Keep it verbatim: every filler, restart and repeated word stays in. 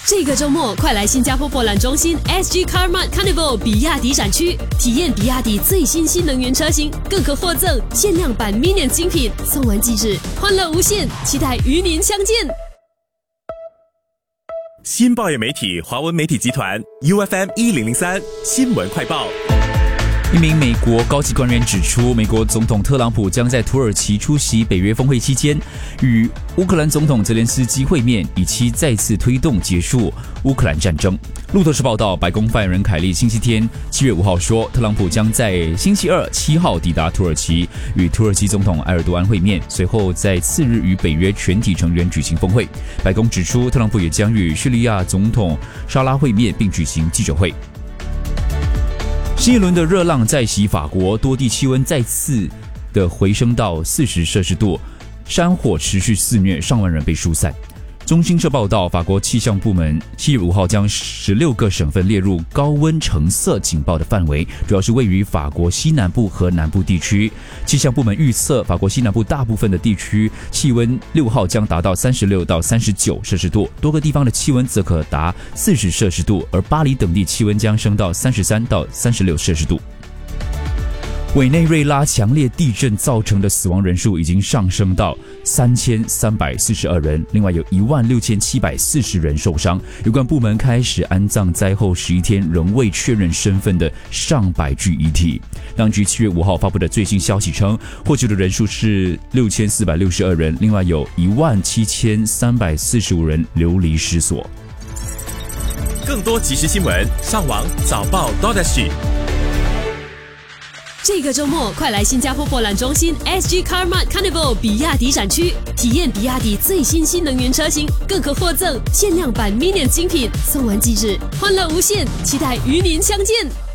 这个周末，快来新加坡博览中心 S G Carmart Carnival 比亚迪展区，体验比亚迪最新新能源车型，更可获赠限量版 Minion 精品，送完即止，欢乐无限，期待与您相见。 新报业媒体华文媒体集团 U F M 一零零三新闻快报。 一名美国高级官员指出，美国总统特朗普将在土耳其出席北约峰会期间，与乌克兰总统泽连斯基会面，以期再次推动结束乌克兰战争。路透社报道，白宫发言人凯利星期天七月五号说，特朗普将在星期二七号抵达土耳其，与土耳其总统埃尔多安会面，随后在次日与北约全体成员举行峰会。白宫指出，特朗普也将与叙利亚总统沙拉会面，并举行记者会。新一轮的热浪再袭法国，多地气温再次的回升到四十摄氏度，山火持续肆虐，上万人被疏散。中新社报道，法国气象部门七月五号将十六个省份列入高温橙色警报的范围，主要是位于法国西南部和南部地区。气象部门预测，法国西南部大部分的地区气温六号将达到三十六到三十九摄氏度，多个地方的气温则可达四十摄氏度，而巴黎等地气温将升到三十三到三十六摄氏度。委内瑞拉强烈地震造成的死亡人数已经上升到三千三百四十二人，另外有一万六千七百四十人受伤。有关部门开始安葬灾后十一天仍未确认身份的上百具遗体。当局七月五号发布的最新消息称，获救的人数是六千四百六十二人，另外有一万七千三百四十五人流离失所。 更多即时新闻，上网早报 .sg。 这个周末，快来新加坡博览中心 S G Carmart Carnival 比亚迪展区，体验比亚迪最新新能源车型，更可获赠限量版 Minion 精品，送完即止，欢乐无限，期待与您相见。